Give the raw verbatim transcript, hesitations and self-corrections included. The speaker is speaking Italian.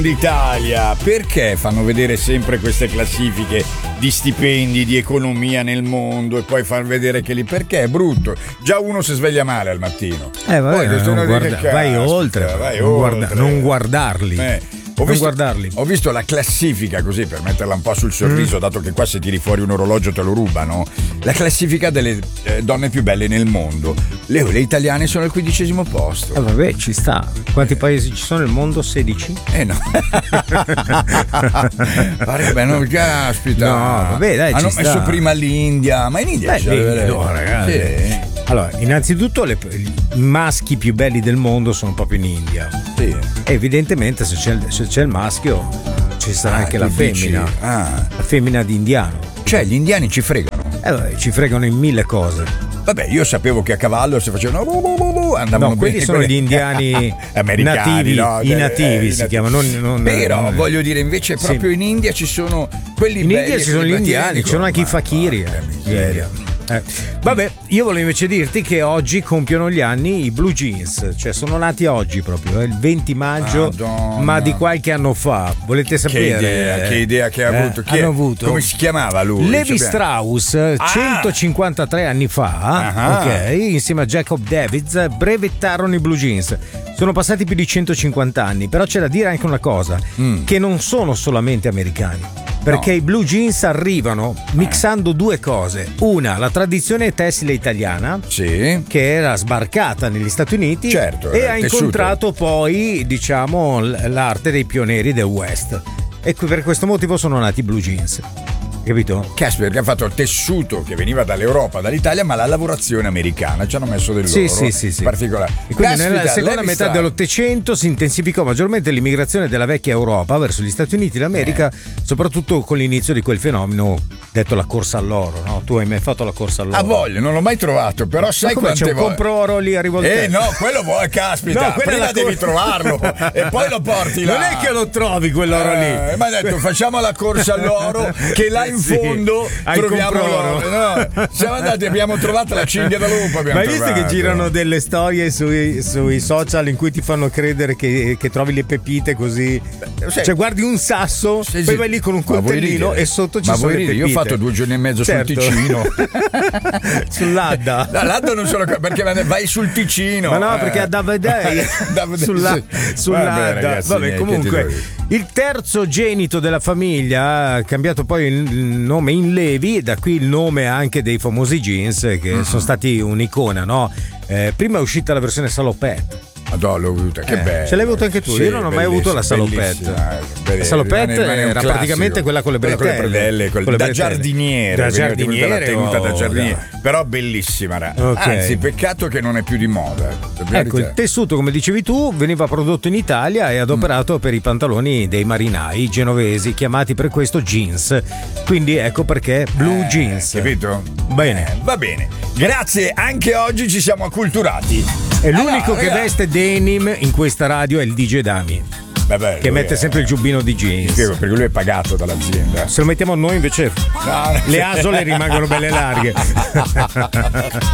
d'Italia, perché fanno vedere sempre queste classifiche di stipendi, di economia nel mondo e poi far vedere che lì, perché è brutto, già uno si sveglia male al mattino, eh vabbè, poi non guarda, che vai caspita, oltre, vai non, oltre. Guarda, non guardarli eh. Ho non visto, guardarli. Ho visto la classifica, così per metterla un po' sul sorriso, mm. dato che qua se tiri fuori un orologio te lo rubano. La classifica delle eh, donne più belle nel mondo. Le, le italiane sono al quindicesimo posto. Eh vabbè, ci sta. Quanti paesi ci sono nel mondo? sedici? Eh no. Vabbè, non caspita. No, vabbè, dai, hanno ci messo sta. prima l'India, ma in India Beh, c'è lì, no, ragazzi. Sì. Allora, innanzitutto le, i maschi più belli del mondo sono proprio in India. Sì. E evidentemente se c'è, se c'è il maschio ci sarà ah, anche la femmina. Ah. La femmina di indiano. Cioè gli indiani ci fregano. Eh, vabbè, ci fregano in mille cose. Vabbè, io sapevo che a cavallo si facevano bu, bu, bu, bu, andavano no, quelli bene, sono quelli... gli indiani americani, nativi, no? i nativi eh, si nativi. chiamano. Non, non, Però non... voglio dire, invece proprio sì. in India ci sono quelli in belli. India ci sono gli indiani, ci sono anche i fakiri. Eh. Eh. Vabbè, io volevo invece dirti che oggi compiono gli anni i Blue Jeans, cioè sono nati oggi proprio, il venti maggio, Madonna. Ma di qualche anno fa. Volete sapere? Che idea, che, idea che ha eh, avuto? Chi hanno è? avuto? Come si chiamava lui? Levi Strauss, ah. centocinquantatré anni fa, ah. ok, insieme a Jacob Davids brevettarono i Blue Jeans. Sono passati più di centocinquanta anni, però c'è da dire anche una cosa, mm. che non sono solamente americani. Perché no. i Blue Jeans arrivano mixando eh. due cose. Una, la tradizione tessile italiana, sì. che era sbarcata negli Stati Uniti, certo, e ha tessuto. incontrato poi, diciamo, l'arte dei pionieri del West. E per questo motivo sono nati i Blue Jeans. Capito? Caspita, perché ha fatto il tessuto che veniva dall'Europa, dall'Italia, ma la lavorazione americana ci hanno messo del sì, loro sì, sì, sì. particolare. E quindi Caspita, nella seconda Levi metà Strauss. dell'Ottocento si intensificò maggiormente l'immigrazione della vecchia Europa verso gli Stati Uniti d'America, eh. soprattutto con l'inizio di quel fenomeno detto la corsa all'oro, no? Tu hai mai fatto la corsa all'oro? A voglia, non l'ho mai trovato, però sai come quante c'è un volte. compro oro lì a rivoltare? Eh no, quello vuoi, caspita, no, prima la devi cor- trovarlo e poi lo porti là. Non è che lo trovi quell'oro eh, lì. Ma ha detto facciamo la corsa all'oro che là in sì, fondo troviamo l'oro. No, siamo andati, abbiamo trovato la cinghia da lupo. Ma hai visto trovato. che girano delle storie sui, sui social in cui ti fanno credere che, che trovi le pepite così? Cioè, cioè guardi un sasso, sì, poi sì. vai lì con un coltellino e sotto ci ma sono le pepite. Io ho fatto due giorni e mezzo certo. sul Ticino. Sull'Adda. No, l'Adda non so perché vai sul Ticino. Ma no, perché a Davedei sulla, sull'Adda. Vabbè, ragazzi, Vabbè, comunque il terzo genito della famiglia ha cambiato poi il nome in Levi, da qui il nome anche dei famosi jeans che mm-hmm. sono stati un'icona, no? Eh, prima è uscita la versione salopette. Madonna, l'ho avuta, che eh, bello. Ce l'hai avuta anche tu? Sì, io non ho mai avuto la salopette. La salopette era praticamente quella con le bretelle. Con le bretelle, con con le da bretelle. giardiniere. Da giardiniere. Tenuta oh, da giardiniere. da. Però bellissima. Okay. Anzi, peccato che non è più di moda. Ecco, il tessuto, come dicevi tu, veniva prodotto in Italia e adoperato mm. per i pantaloni dei marinai genovesi, chiamati per questo jeans. Quindi ecco perché Blue eh, Jeans. Capito? Bene. Eh, va bene. Grazie, anche oggi ci siamo acculturati. E l'unico allora, che ragazzi. veste denim in questa radio è il D J Dami. Vabbè, che mette è... sempre il giubbino di jeans. Spiego, perché lui è pagato dall'azienda. Se lo mettiamo noi invece no, le asole rimangono belle larghe.